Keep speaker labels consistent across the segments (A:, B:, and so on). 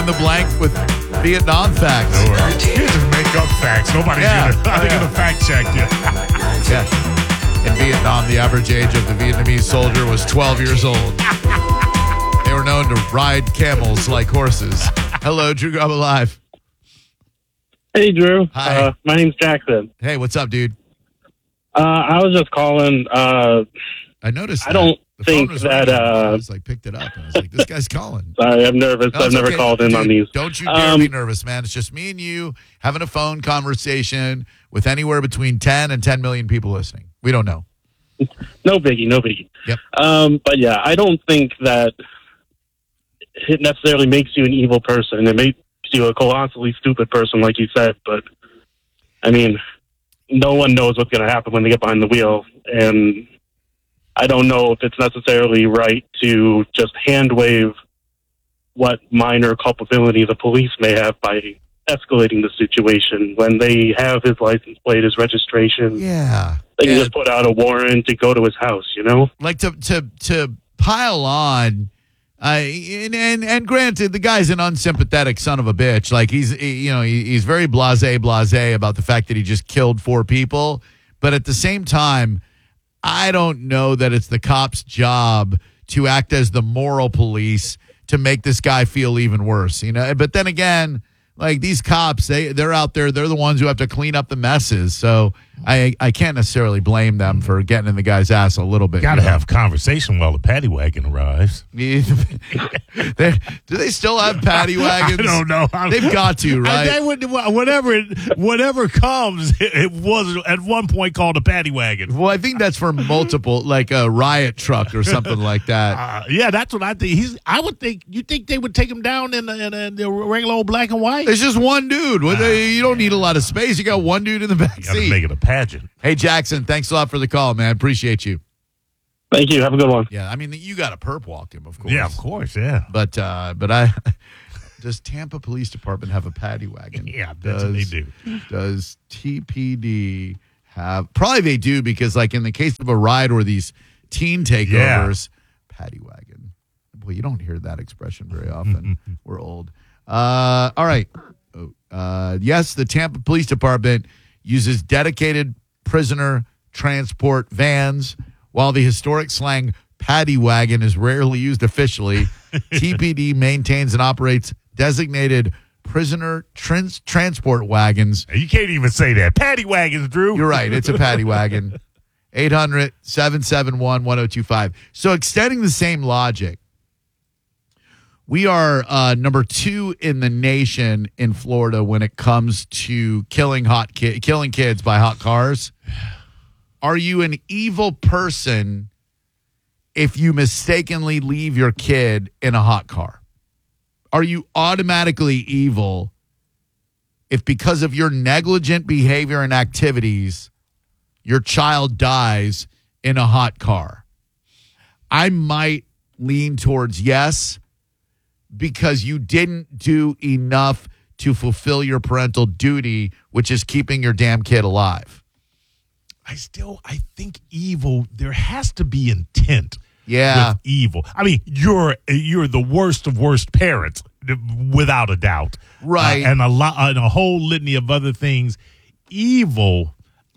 A: the blank with Vietnam facts.
B: You just make up facts. Nobody's gonna fact check you.
A: Yeah. In Vietnam, the average age of the Vietnamese soldier was 12 years old. They were known to ride camels like horses. Hello, Drew Garabo Live.
C: Hey, Drew.
A: Hi.
C: My name's Jackson.
A: Hey, what's up, dude?
C: I was just calling.
A: I noticed.
C: I don't
A: the phone
C: think
A: was
C: that.
A: ringing. I was like, picked it up. And I was like, this guy's calling.
C: Sorry, I'm nervous.
A: No,
C: I've
A: it's
C: never
A: okay.
C: called in
A: Dude,
C: on these.
A: Don't you dare be nervous, man. It's just me and you having a phone conversation with anywhere between 10 and 10 million people listening. We don't know.
C: No biggie.
A: Yep.
C: But yeah, I don't think that it necessarily makes you an evil person. It makes you a colossally stupid person, like you said. But I mean, no one knows what's going to happen when they get behind the wheel, and I don't know if it's necessarily right to just hand wave what minor culpability the police may have by escalating the situation when they have his license plate, his registration.
A: Yeah.
C: They can just put out a warrant to go to his house, you know?
A: Like to pile on, and granted, the guy's an unsympathetic son of a bitch. Like he's very blasé about the fact that he just killed 4 people. But at the same time, I don't know that it's the cop's job to act as the moral police to make this guy feel even worse, you know? But then again, like these cops, they're out there, they're the ones who have to clean up the messes. So I can't necessarily blame them for getting in the guy's ass a little bit.
B: Got to have conversation while the paddy wagon arrives.
A: Do they still have paddy wagons?
B: I don't know.
A: They've got to, right?
B: Whatever comes, it was at one point called a paddy wagon.
A: Well, I think that's for multiple, like a riot truck or something like that.
B: Yeah, that's what I think. I would think. You think they would take him down in the regular old black and white?
A: There's just one dude. You don't need a lot of space. You got one dude in the back
B: You got to
A: seat.
B: make it a pageant.
A: Hey, Jackson, thanks a lot for the call, man. Appreciate you.
C: Thank you. Have a good one.
A: Yeah, I mean, you got to perp walk him, of course.
B: Yeah, of course. Yeah.
A: But does Tampa Police Department have a paddy wagon?
B: Yeah, I bet they do.
A: Does TPD have? Probably they do, because like in the case of a ride or these teen takeovers, paddy wagon. Boy, you don't hear that expression very often. We're old. All right. Yes, the Tampa Police Department uses dedicated prisoner transport vans, while the historic slang paddy wagon is rarely used officially. TPD maintains and operates designated prisoner transport wagons.
B: You can't even say that. Paddy wagons, Drew.
A: You're right. It's a paddy wagon. 800-771-1025. So extending the same logic, we are number 2 in the nation in Florida when it comes to killing kids by hot cars. Are you an evil person if you mistakenly leave your kid in a hot car? Are you automatically evil if, because of your negligent behavior and activities, your child dies in a hot car? I might lean towards yes, because you didn't do enough to fulfill your parental duty, which is keeping your damn kid alive.
B: I think evil, there has to be intent.
A: Yeah.
B: With evil. I mean, you're the worst of worst parents, without a doubt.
A: Right.
B: And a whole litany of other things. Evil,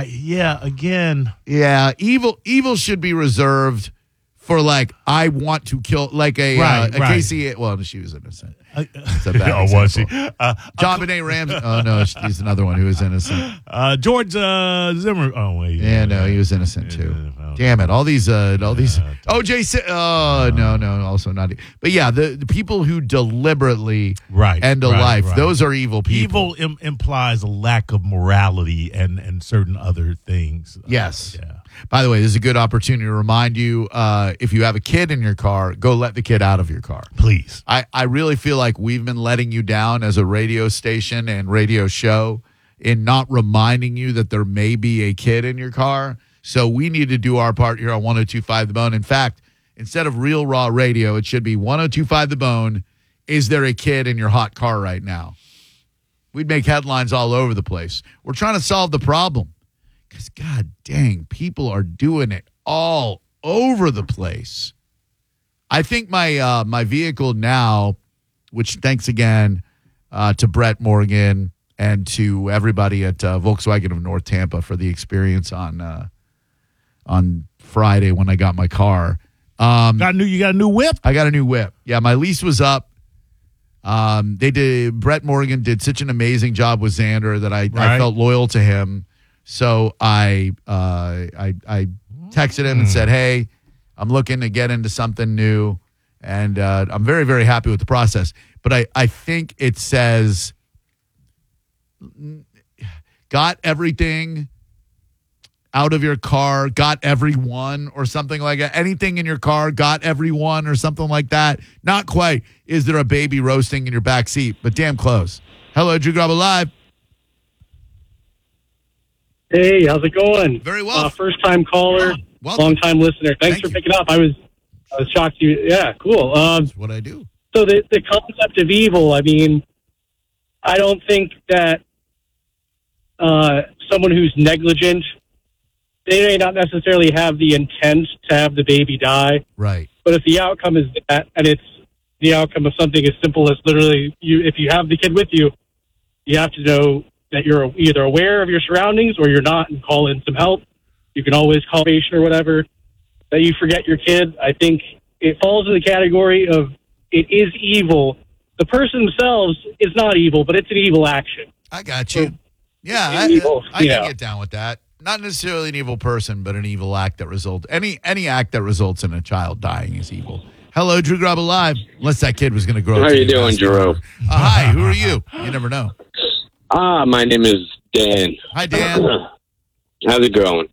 B: again.
A: Yeah, evil should be reserved for, like, I want to kill, like a Casey. Well, she was innocent. That's a bad example.
B: Was she?
A: John Benet Ramsey. Oh no, he's another one who was innocent.
B: George Zimmer. Oh wait.
A: Yeah, no, he was innocent too. Damn it! All these. O.J. Oh no, also not. But yeah, the people who deliberately end a life, those are evil people.
B: Evil implies a lack of morality and certain other things.
A: Yes.
B: Yeah.
A: By the way, this is a good opportunity to remind you, if you have a kid in your car, go let the kid out of your car.
B: Please.
A: I really feel like we've been letting you down as a radio station and radio show in not reminding you that there may be a kid in your car. So we need to do our part here on 102.5 The Bone. In fact, instead of Real Raw Radio, it should be 102.5 The Bone. Is there a kid in your hot car right now? We'd make headlines all over the place. We're trying to solve the problem. Because, God dang, people are doing it all over the place. I think my vehicle now which thanks again to Brett Morgan and to everybody at Volkswagen of North Tampa for the experience on Friday when I got my car.
B: You got a new whip?
A: I got a new whip. Yeah, my lease was up. Brett Morgan did such an amazing job with Xander that I felt loyal to him. So I texted him and said, hey, I'm looking to get into something new. And I'm very, very happy with the process. But I think it says got everything out of your car, got everyone or something like that. Anything in your car, got everyone or something like that. Not quite. Is there a baby roasting in your back seat? But damn close. Hello, Drew Garabo Live.
D: Hey, how's it going?
A: Very well.
D: First time caller,
A: Welcome.
D: long time listener. Thanks for picking up. I was shocked you. Yeah, cool.
A: That's what I do.
D: So the concept of evil, I mean, I don't think that someone who's negligent, they may not necessarily have the intent to have the baby die.
A: Right.
D: But if the outcome is that, and it's the outcome of something as simple as literally if you have the kid with you, you have to know that you're either aware of your surroundings or you're not and call in some help. You can always call patient or whatever. That you forget your kid, I think it falls in the category of it is evil. The person themselves is not evil, but it's an evil action.
A: I got you. Yeah, I can get down with that. Not necessarily an evil person, but an evil act that results. Any act that results in a child dying is evil. Hello, Drew Garabo Live. Unless that kid was going to grow up.
E: How are you doing, Drew?
A: Hi, who are you? You never know.
E: My name is Dan.
A: Hi, Dan.
E: How's it going?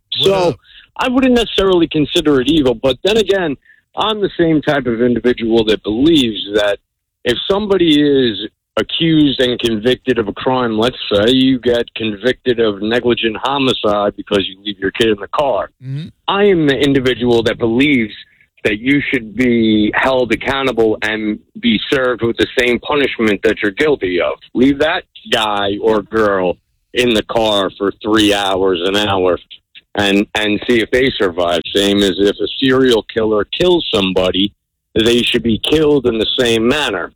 E: I wouldn't necessarily consider it evil, but then again, I'm the same type of individual that believes that if somebody is accused and convicted of a crime, let's say you get convicted of negligent homicide because you leave your kid in the car, I am the individual that believes that you should be held accountable and be served with the same punishment that you're guilty of. Leave that guy or girl in the car for 3 hours, an hour, and see if they survive. Same as if a serial killer kills somebody, they should be killed in the same manner.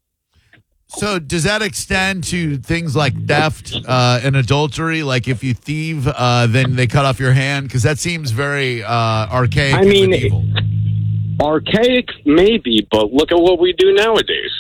A: So does that extend to things like theft and adultery? Like if you thieve, then they cut off your hand? Because that seems very archaic and medieval.
E: Archaic, maybe, but look at what we do nowadays.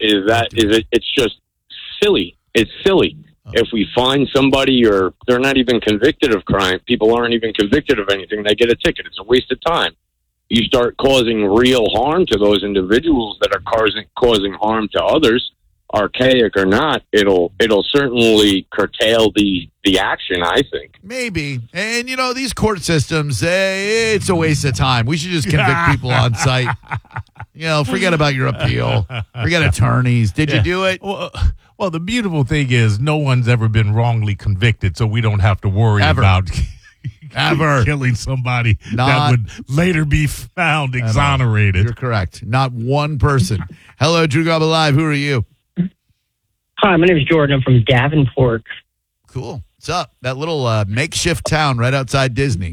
E: It's just silly. It's silly. If we find somebody or they're not even convicted of crime, people aren't even convicted of anything, they get a ticket. It's a waste of time. You start causing real harm to those individuals that are causing harm to others, archaic or not, it'll certainly curtail the action, I think.
A: Maybe. And, these court systems, it's a waste of time. We should just convict people on site. Forget about your appeal. Forget attorneys. Did you do it?
B: Well, the beautiful thing is no one's ever been wrongly convicted, so we don't have to worry about killing somebody that would later be found exonerated.
A: You're correct. Not one person. Hello, Drew Garabo Live. Who are you?
F: Hi, my name is Jordan. I'm from Davenport.
A: Cool. What's up? That little makeshift town right outside Disney.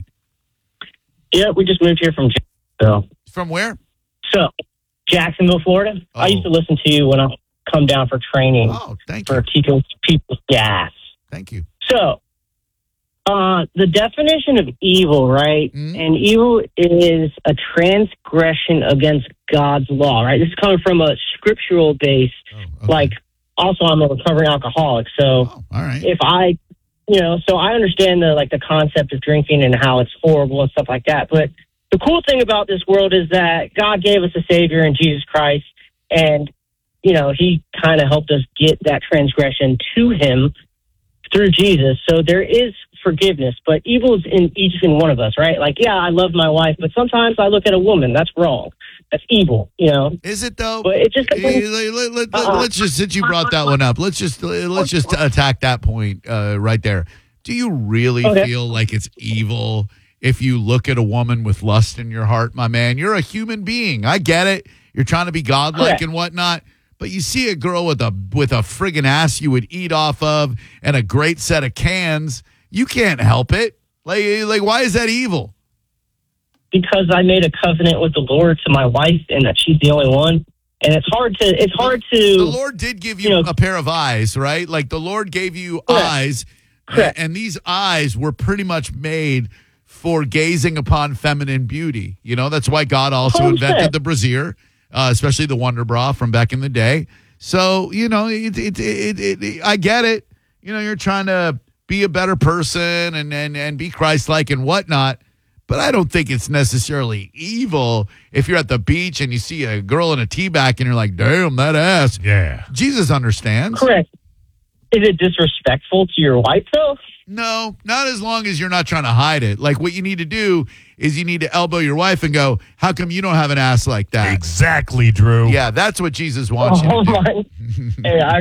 F: Yeah, we just moved here from Jacksonville.
A: From where?
F: So, Jacksonville, Florida.
A: Oh.
F: I used to listen to you when I come down for training.
A: Oh, thank you.
F: For keeping people gas.
A: Thank you.
F: So, the definition of evil, right?
A: Mm-hmm.
F: And evil is a transgression against God's law, right? This is coming from a scriptural base.
A: Oh, okay.
F: Like, also, I'm a recovering alcoholic, so
A: all right.
F: if I, so I understand the concept of drinking and how it's horrible and stuff like that. But the cool thing about this world is that God gave us a Savior in Jesus Christ, and He kind of helped us get that transgression to Him through Jesus. So there is forgiveness, but evil is in each and one of us, right? Like, yeah, I love my wife, but sometimes I look at a woman. That's wrong. That's evil,
A: Is it though?
F: But it just
A: let's just, since you brought that one up, let's just attack that point right there. Do you really feel like it's evil if you look at a woman with lust in your heart, my man? You're a human being. I get it. You're trying to be godlike and whatnot. But you see a girl with a friggin' ass you would eat off of and a great set of cans, you can't help it. Like why is that evil?
F: Because I made a covenant with the Lord to my wife and that she's the only one. And it's hard to.
A: The Lord did give you a pair of eyes, right? Like the Lord gave you eyes, and these eyes were pretty much made for gazing upon feminine beauty. That's why God also 100%. Invented the brassiere, especially the Wonder Bra from back in the day. So I get it. You're trying to be a better person and be Christ-like and whatnot. But I don't think it's necessarily evil if you're at the beach and you see a girl in a teabag and you're like, damn, that ass.
B: Yeah.
A: Jesus understands.
F: Correct. Is it disrespectful to your wife, though?
A: No, not as long as you're not trying to hide it. Like what you need to do is you need to elbow your wife and go, how come you don't have an ass like that?
B: Exactly, Drew.
A: Yeah, that's what Jesus wants you to do.
F: Hey, I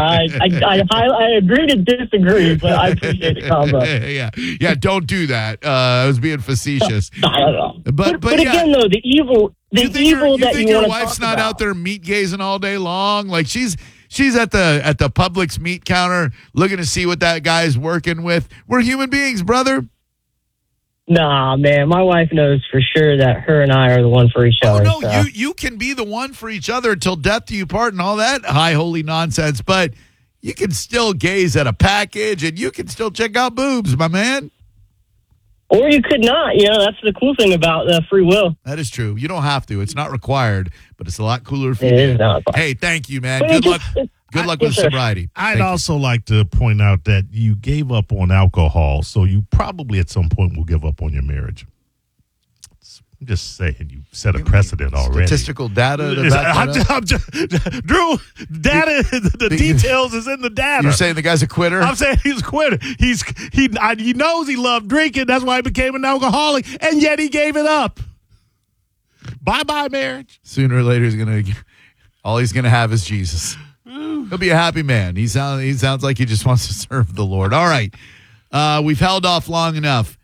F: agree to disagree, but I appreciate the combo.
A: Yeah, don't do that. I was being facetious. But
F: again, though, the evil
A: you think
F: that
A: your wife's not out there meat gazing all day long? Like she's at the Publix meat counter looking to see what that guy's working with. We're human beings, brother.
F: Nah, man, my wife knows for sure that her and I are the one for each other.
A: Oh, no, you can be the one for each other until death do you part and all that high holy nonsense, but you can still gaze at a package and you can still check out boobs, my man.
F: Or you could not. That's the cool thing about free will.
A: That is true. You don't have to. It's not required, but it's a lot cooler if you
F: do. It is not required.
A: Hey, thank you, man. Good luck. Good luck with sobriety.
B: I'd also like to point out that you gave up on alcohol, so you probably at some point will give up on your marriage. I'm just saying, you set a precedent already.
A: Statistical data.
B: Drew, data. The details is in the data.
A: You're saying the guy's a quitter?
B: I'm saying he's a quitter. He knows he loved drinking. That's why he became an alcoholic, and yet he gave it up. Bye-bye, marriage.
A: Sooner or later, all he's gonna have is Jesus. He'll be a happy man. He sounds like he just wants to serve the Lord. All right. We've held off long enough.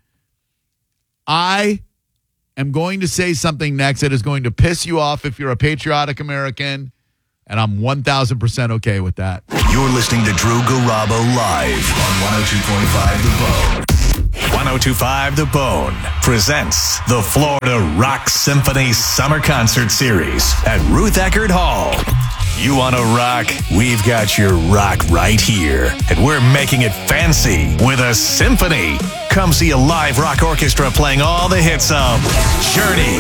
A: I am going to say something next that is going to piss you off if you're a patriotic American, and I'm 1,000% okay with that.
G: You're listening to Drew Garabo live on 102.5 The Bone. 102.5 The Bone presents the Florida Rock Symphony Summer Concert Series at Ruth Eckerd Hall. You want to rock? We've got your rock right here. And we're making it fancy with a symphony. Come see a live rock orchestra playing all the hits of Journey.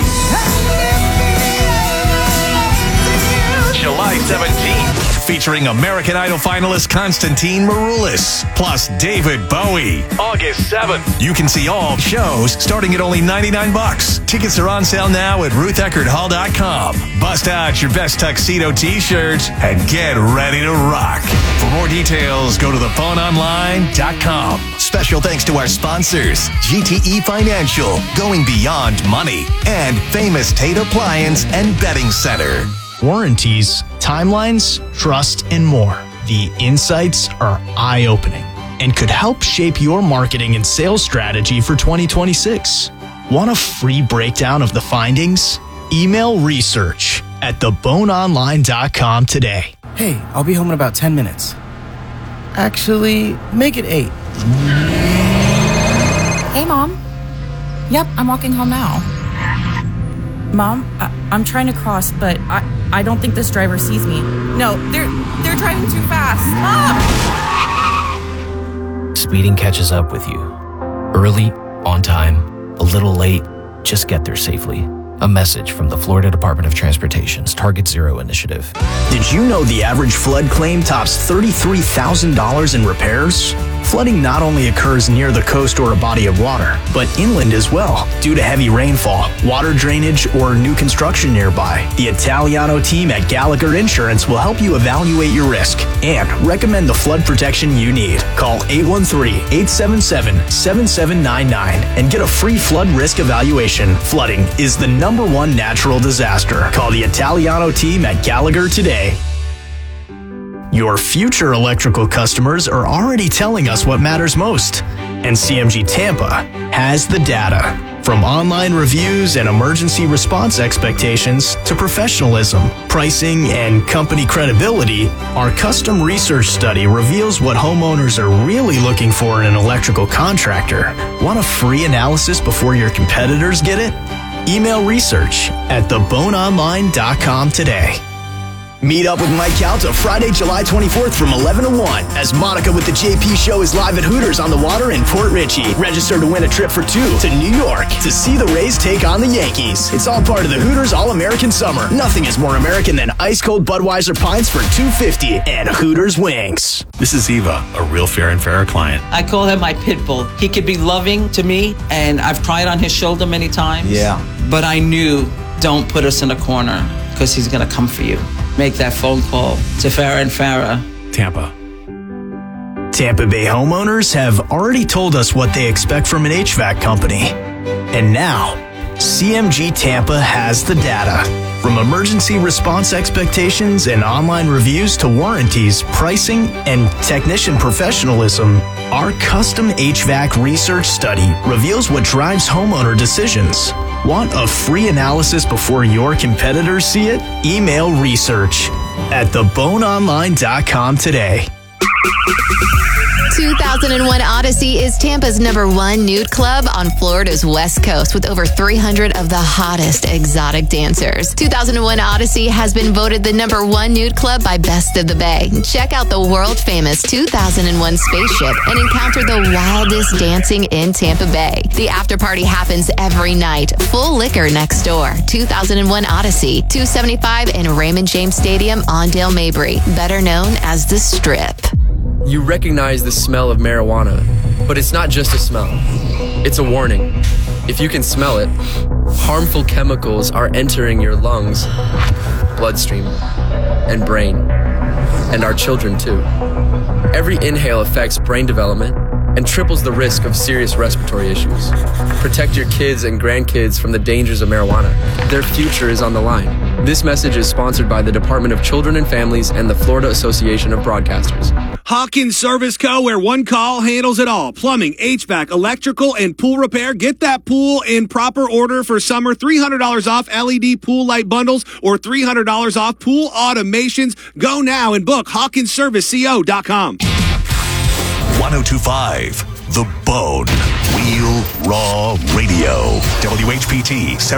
G: July 17th. Featuring American Idol finalist Konstantin Maroulis, plus David Bowie. August 7th. You can see all shows starting at only $99. Tickets are on sale now at RuthEckerdHall.com. Bust out your best tuxedo t-shirts and get ready to rock. For more details, go to thephoneonline.com. Special thanks to our sponsors, GTE Financial, going beyond money, and Famous Tate Appliance and Betting Center.
H: Warranties, timelines, trust, and more. The insights are eye-opening and could help shape your marketing and sales strategy for 2026. Want a free breakdown of the findings? Email research at theboneonline.com today.
I: Hey, I'll be home in about 10 minutes. Actually, make it 8.
J: Hey, Mom. Yep, I'm walking home now. Mom, I'm trying to cross, but I don't think this driver sees me. No, they're driving too fast. Ah!
I: Speeding catches up with you. Early, on time, a little late, just get there safely. A message from the Florida Department of Transportation's Target Zero initiative.
H: Did you know the average flood claim tops $33,000 in repairs? Flooding not only occurs near the coast or a body of water, but inland as well, due to heavy rainfall, water drainage, or new construction nearby. The Italiano team at Gallagher Insurance will help you evaluate your risk and recommend the flood protection you need. Call 813-877-7799 and get a free flood risk evaluation. Flooding is the #1 natural disaster. Call the Italiano team at Gallagher today. Your future electrical customers are already telling us what matters most, and CMG Tampa has the data. From online reviews and emergency response expectations to professionalism, pricing, and company credibility, our custom research study reveals what homeowners are really looking for in an electrical contractor. Want a free analysis before your competitors get it? Email research at theboneonline.com today. Meet up with Mike Calta Friday, July 24th from 11 to 1 as Monica with the JP Show is live at Hooters on the Water in Port Richey. Register to win a trip for 2 to New York to see the Rays take on the Yankees. It's all part of the Hooters All-American Summer. Nothing is more American than ice-cold Budweiser pints for $2.50 and Hooters wings.
K: This is Eva, a real Fair and Fairer client.
L: I call him my pit bull. He could be loving to me, and I've cried on his shoulder many times.
K: Yeah.
L: But I knew, don't put us in a corner, because he's going to come for you. Make that phone call to Farrah and Farrah.
K: Tampa.
H: Tampa Bay homeowners have already told us what they expect from an HVAC company. And now, CMG Tampa has the data. From emergency response expectations and online reviews to warranties, pricing, and technician professionalism, our custom HVAC research study reveals what drives homeowner decisions. Want a free analysis before your competitors see it? Email research at theboneonline.com today.
M: 2001 Odyssey is Tampa's #1 nude club on Florida's West Coast with over 300 of the hottest exotic dancers. 2001 Odyssey has been voted the #1 nude club by Best of the Bay. Check out the world-famous 2001 spaceship and encounter the wildest dancing in Tampa Bay. The after party happens every night. Full liquor next door. 2001 Odyssey, 275 in Raymond James Stadium, Ondale Mabry, better known as The Strip.
N: You recognize the smell of marijuana, but it's not just a smell. It's a warning. If you can smell it, harmful chemicals are entering your lungs, bloodstream, and brain, and our children too. Every inhale affects brain development and triples the risk of serious respiratory issues. Protect your kids and grandkids from the dangers of marijuana. Their future is on the line. This message is sponsored by the Department of Children and Families and the Florida Association of Broadcasters.
O: Hawkins Service Co., where one call handles it all. Plumbing, HVAC, electrical, and pool repair. Get that pool in proper order for summer. $300 off LED pool light bundles or $300 off pool automations. Go now and book HawkinsServiceCO.com.
G: 1025 The Bone. Real Raw Radio. WHPT.